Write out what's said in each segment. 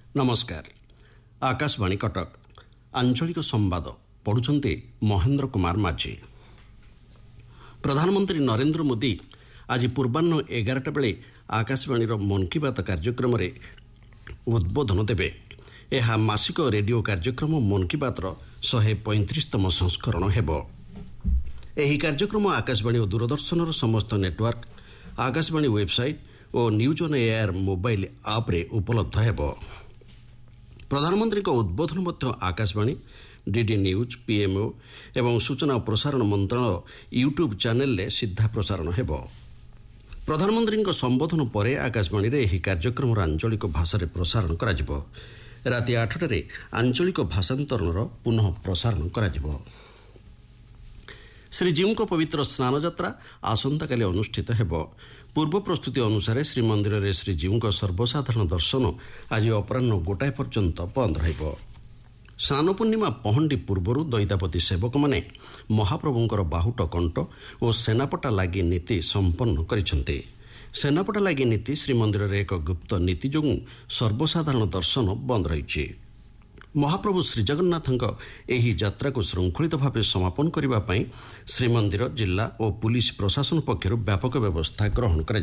नमस्कार। आकाशवाणी कटक आंचलिक संवाद पढ़ुछन्ते महेन्द्र कुमार माझी। प्रधानमंत्री नरेंद्र मोदी आज पूर्वाह्न 11टा बेले आकाशवाणी मन की बात कार्यक्रम रे उद्बोधन देवे। यह मासिक रेडियो कार्यक्रम मन की बात 135तम संस्करण हेबो। एही कार्यक्रम आकाशवाणी और दूरदर्शन समस्त नेटवर्क, आकाशवाणी वेबसाइट और न्यूज ऑन एयर मोबाइल आप रे उपलब्ध हेबो। प्रधानमंत्री को उद्बोधन मध्य आकाशवाणी, डीडी न्यूज, पीएमओ एवं सूचना और प्रसारण मंत्रालय यूट्यूब चैनल ले सीधा प्रसारण हेबो। प्रधानमंत्री को संबोधन पर आकाशवाणी रे एही कार्यक्रम आंचलिक भाषा रे प्रसारण करा जिवो। राति 8टारे आंचलिक भाषांतरण पुनः प्रसारण करा जिवो। श्रीजीव को पवित्र स्नान यात्रा आसंता काली अनुष्ठित हेबो। पूर्व प्रस्तुति अनुसार श्रीमंदिर में श्रीजीव को सर्वसाधारण दर्शन आज अपराह्न 1 पर्यंत बंद रहिबो। स्नान पूर्णिमा पहंडी पूर्व दैतापति सेवक माने महाप्रभुंकर बाहुट कंठ और सेनापटा लागी नीति संपन्न करिसेंते। सेनापटा लागी नीति श्रीमंदिर में एक गुप्त नीति जोगु सर्वसाधारण दर्शन बंद रही। महाप्रभु श्रीजगन्नाथ एही यात्रा को श्रृंखलित भाव समापन करने श्रीमंदिर, जिला और पुलिस प्रशासन पक्षर व्यापक व्यवस्था ग्रहण कर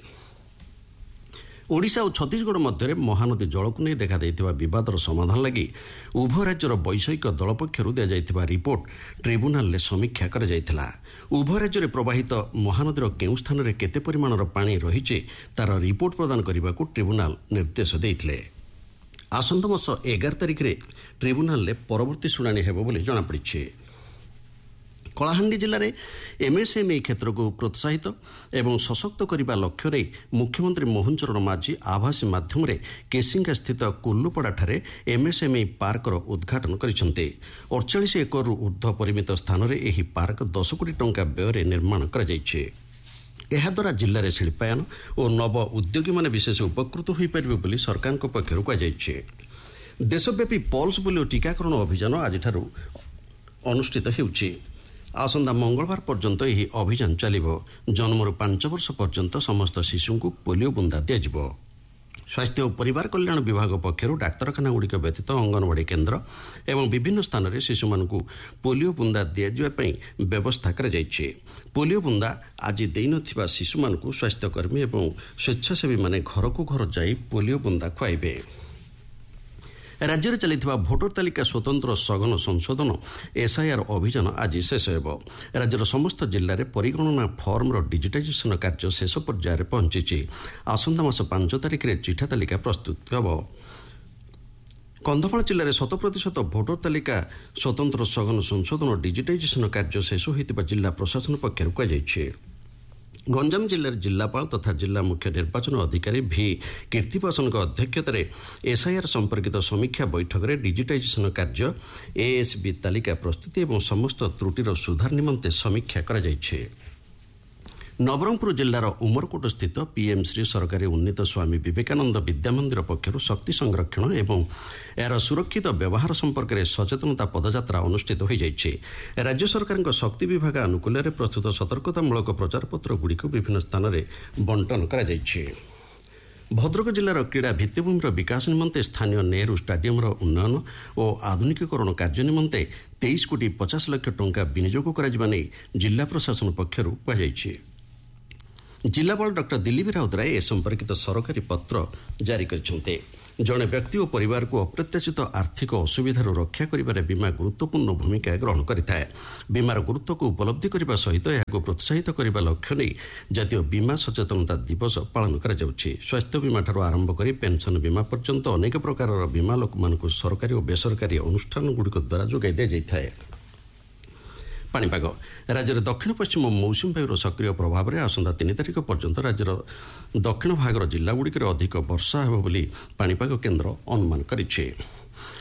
ओडिशा और छत्तीसगढ़ मध्य महानदी जल को नहीं देखा बदर समाधान लगी उभय राज्यर वैषयिक दल पक्षर दिया रिपोर्ट ट्रिब्यूनाल समीक्षा कर उभय राज्य में प्रवाहित महानदीर केउं स्थान में केते परिमाणर पानी रही तार रिपोर्ट प्रदान करने को ट्रिब्यूनाल निर्देश देते। आसंत मास 11 तारिख रे ट्रिब्यूनाल ले परवर्ती शुणाणी हेबो बोली जଣାपड़ी। कलाहांडी जिले में एमएसएमई क्षेत्र को प्रोत्साहित एवं सशक्त करने लक्ष्य रे मुख्यमंत्री मोहन चरण माझी आभासी माध्यम रे केसिंगा स्थित कुल्लुपड़ा ठारे एमएसएमई पार्कर उद्घाटन करिसेंते। 48 एकर ऊर्ध्व परिमित स्थान रे एही पार्क 10 कोटी टंका व्यय निर्माण करा जायछि। एहाद्वारा जिले में शिल्पायन और नव उद्योगी माने विशेष उपकृत हो पारे सरकार पक्ष कहुई। देशव्यापी पल्स पोलियो टीकाकरण अभियान आज अनुष्ठित होउछि। आसंता मंगलवार पर्यंत यह अभियान चलिबो। जन्मरू 5 वर्ष पर्यंत समस्त शिशु को पोलियो बुंदा दिया। स्वास्थ्य और परिवार कल्याण विभाग पक्षर डाक्तरखाना गुड़िक व्यतीत अंगनवाड़ी केन्द्र एवं विभिन्न स्थान में शिशु मानक पोलियो बुंदा दिजापी व्यवस्था कर पोलियो बुंदा आज देनथिबा शिशु मानक स्वास्थ्यकर्मी एवं स्वेच्छासेवी माने घर को घर जाई पोलियो बुंदा खुआइबे। राज्य में चलता भोटर तालिका स्वतंत्र सघन संशोधन एसआईआर अभियान आज शेष हो। राज्यर समस्त जिले में परिगणना फर्मर डिजिटाइजेशन कार्य शेष पर्यायर पहुंची। आसंता मास 5 तारिख में चिठा तालिका प्रस्तुत हो। कंधमाल जिले में 100% भोटर तालिका स्वतंत्र सघन संशोधन डिजिटाइजेशन कार्य शेष होता जिला प्रशासन पक्षर कहुई। गंजाम जिले जिलापाल तथा जिला मुख्य निर्वाचन अधिकारी भी कीर्तिवासन अध्यक्षतार एसआईआर संपर्कित समीक्षा बैठक में डिजिटाइजेशन कार्य, एएसबी तालिका प्रस्तुति और समस्त त्रुटिर सुधार निमंते समीक्षा करा जायछि। नवरंगपुर जिलार उमरकोट स्थित पीएम श्री सरकारी उन्नीत स्वामी विवेकानंद विद्या मंदिर पक्षर शक्ति संरक्षण एवं यार सुरक्षित व्यवहार संपर्क में सचेतनता पदयात्रा अनुष्ठित हो जायछि। राज्य सरकार शक्ति विभाग अनुकूल प्रस्तुत सतर्कतामूलक प्रचार पत्र गुड़िक विभिन्न स्थान में बंटन करा जायछि। भद्रक जिलार क्रीड़ा भित्तिभूमिर विकास निमंते स्थानीय नेहरू स्टाडियम उन्नयन और आधुनिकीकरण कार्य निमंते 23 कोटी 50 लाख टंका विनियोग करा नै जिला प्रशासन पक्षर कहुई। जिलापाल डॉक्टर दिलीप राउतराय ए संपर्कित सरकारी पत्र जारी करछन्ते। जड़े व्यक्ति और परिवार को अप्रत्याशित आर्थिक असुविधार रक्षा करिबारे बीमा गुरुत्वपूर्ण भूमिका ग्रहण करिथाय। बीमार गुरुत्व को उपलब्धि करने सहित यह प्रोत्साहित करने लक्ष्य नहीं जातीय बीमा सचेतनता दिवस पालन करा जाउछि। स्वास्थ्य बीमा ठारू आरंभ कर पेंशन बीमा पर्यंत अनेक प्रकार बीमा लोक मानक सरकारी और बेसरकारी अनुष्ठान गुड़िक द्वारा जोगाई दिया जाइथाय। पाणीपाग राज्य में दक्षिण पश्चिम मौसुमी वायुर सक्रिय प्रभाव में आसंता 3 तारिख पर्यंत राज्यर दक्षिण भागर जिलागुड़िक अधिक वर्षा हेब बोली पाणीपाग केन्द्र अनुमान करिछि।